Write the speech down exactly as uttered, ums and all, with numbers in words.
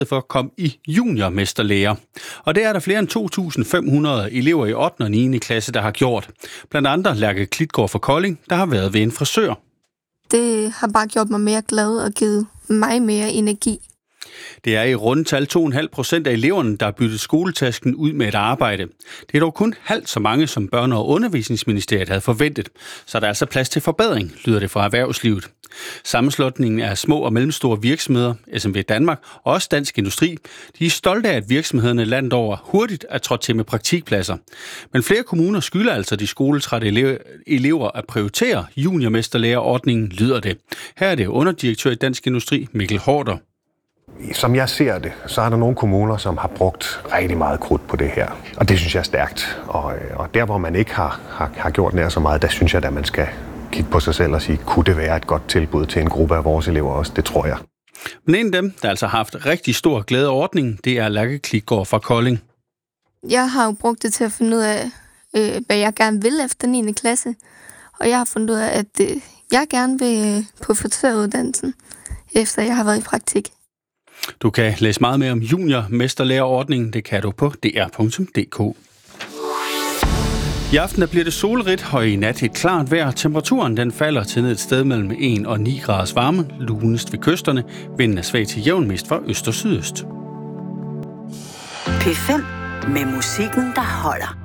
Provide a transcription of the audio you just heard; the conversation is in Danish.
for at komme i juniormesterlærer. Og det er der flere end to tusind fem hundrede elever i ottende og niende klasse, der har gjort. Blandt andre Lærke Klitgaard fra Kolding, der har været ved en frisør. Det har bare gjort mig mere glad og givet mig mere energi. Det er i rundetal to komma fem procent af eleverne, der har byttet skoletasken ud med et arbejde. Det er dog kun halvt så mange, som Børne- og Undervisningsministeriet havde forventet. Så der er altså plads til forbedring, lyder det fra erhvervslivet. Sammenslutningen af små og mellemstore virksomheder, S M V Danmark og også Dansk Industri, de er stolte af, at virksomhederne landet over hurtigt er trådt til med praktikpladser. Men flere kommuner skylder altså de skoletrætte elever at prioritere juniormesterlærerordningen, lyder det. Her er det underdirektør i Dansk Industri, Mikkel Hårder. Som jeg ser det, så er der nogle kommuner, som har brugt rigtig meget krudt på det her. Og det synes jeg er stærkt. Og, og der, hvor man ikke har, har, har gjort nær så meget, der synes jeg, at man skal kigge på sig selv og sige, kunne det være et godt tilbud til en gruppe af vores elever også? Det tror jeg. Men en af dem, der altså har haft rigtig stor glæde af ordningen, det er Lærke Klitgaard fra Kolding. Jeg har jo brugt det til at finde ud af, øh, hvad jeg gerne vil efter niende klasse. Og jeg har fundet ud af, at øh, jeg gerne vil øh, på frisøruddannelsen, efter jeg har været i praktik. Du kan læse meget mere om juniormesterlærerordningen. Det kan du på d r punktum d k. I aften bliver det solrigt, og i nat et klart vejr. Temperaturen den falder til ned et sted mellem en og ni graders varme, lunest ved kysterne. Vinden er svag til jævn mest fra øst og sydøst. P fem med musikken, der holder.